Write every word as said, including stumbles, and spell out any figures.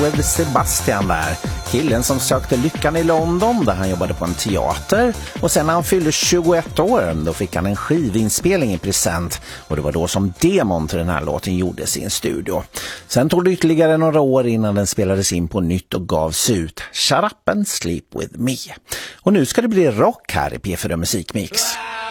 With Sebastian där, killen som sökte lyckan i London där han jobbade på en teater, och sen när han fyllde tjugoett år då fick han en skivinspelning i present, och det var då som demon till den här låten gjordes i en studio. Sen tog det ytterligare några år innan den spelades in på nytt och gavs ut. Shut up and sleep with me. Och nu ska det bli rock här i P fyra Musikmix.